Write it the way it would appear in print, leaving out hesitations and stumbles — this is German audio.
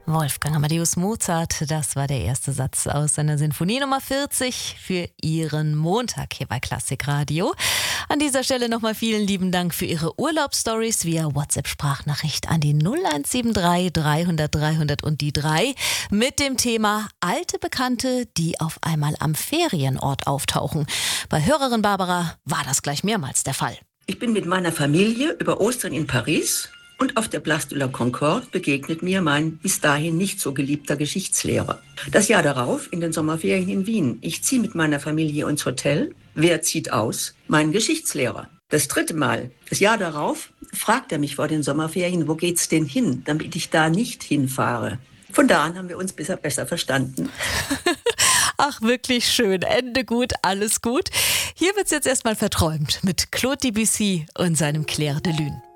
Wolfgang Amadeus Mozart, das war der erste Satz aus seiner Sinfonie Nummer 40 für Ihren Montag hier bei Klassikradio. An dieser Stelle nochmal vielen lieben Dank für Ihre Urlaubsstories via WhatsApp-Sprachnachricht an die 0173 300 300 und die 3 mit dem Thema alte Bekannte, die auf einmal am Ferienort auftauchen. Bei Hörerin Barbara war das gleich mehrmals der Fall. Ich bin mit meiner Familie über Ostern in Paris. Und auf der Place de la Concorde begegnet mir mein bis dahin nicht so geliebter Geschichtslehrer. Das Jahr darauf in den Sommerferien in Wien. Ich ziehe mit meiner Familie ins Hotel. Wer zieht aus? Mein Geschichtslehrer. Das dritte Mal, das Jahr darauf, fragt er mich vor den Sommerferien, wo geht's denn hin, damit ich da nicht hinfahre. Von da an haben wir uns besser verstanden. Ach, wirklich schön. Ende gut, alles gut. Hier wird's jetzt erstmal verträumt mit Claude Debussy und seinem Clair de Lune.